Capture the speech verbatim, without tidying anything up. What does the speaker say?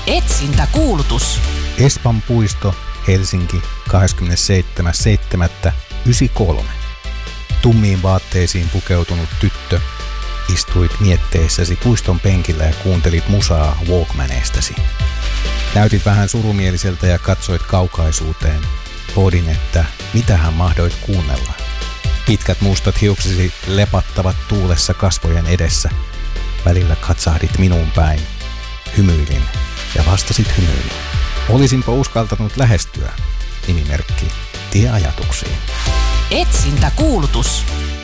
Etsintäkuulutus. Espan puisto, Helsinki, kahdeskymmenesseitsemäs seitsemättä yhdeksänkymmentäkolme. Tummiin vaatteisiin pukeutunut tyttö. Istuit mietteissäsi puiston penkillä ja kuuntelit musaa Walkmaneistasi. Näytit vähän surumieliseltä ja katsoit kaukaisuuteen. Pohdin, että mitähän mahdoit kuunnella. Pitkät mustat hiuksesi lepattavat tuulessa kasvojen edessä. Välillä katsahdit minuun päin. Hymyilin ja vastasit hymyilin. Olisinpa uskaltanut lähestyä. Nimimerkki Tie ajatuksiin. Etsintäkuulutus.